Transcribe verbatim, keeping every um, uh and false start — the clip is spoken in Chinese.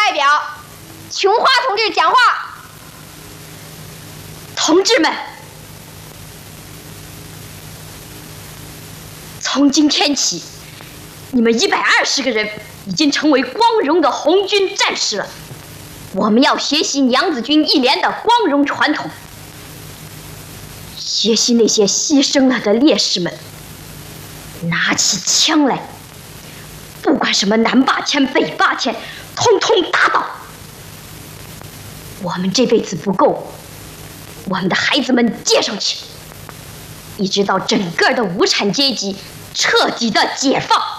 代表琼华同志讲话。 同志们，从今天起，你们一百二十个人已经成为光荣的红军战士了。我们要学习娘子军一连的光荣传统，学习那些牺牲了的烈士们，拿起枪来，不管什么南霸天、北霸天，通通打倒。我们这辈子不够，我们的孩子们接上去，一直到整个的无产阶级彻底的解放。